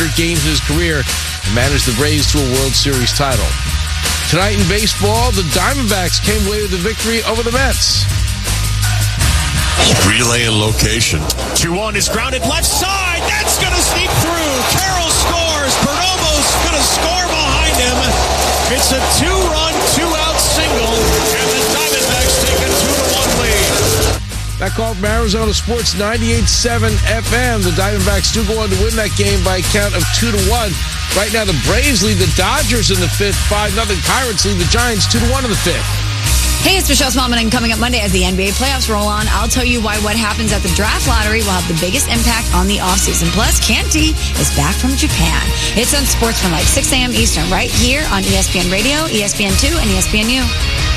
games in his career and managed the Braves to a World Series title. Tonight in baseball, the Diamondbacks came away with a victory over the Mets. Relay and location. 2-1 is grounded left side. That's going to sneak through. Carroll scores. Perdomo's going to score behind him. It's a 2-run, 2-out single, and the Diamondbacks take a 2-1 lead. That called from Arizona Sports 98.7 FM. The Diamondbacks do go on to win that game by a count of 2-1. Right now, the Braves lead the Dodgers in the fifth, 5-0. Pirates lead the Giants 2-1 in the fifth. Hey, it's Michelle Smallman, and coming up Monday as the NBA playoffs roll on, I'll tell you why what happens at the draft lottery will have the biggest impact on the offseason. Plus, Canty is back from Japan. It's on Sportsmanlike, 6 a.m. Eastern, right here on ESPN Radio, ESPN2, and ESPNU.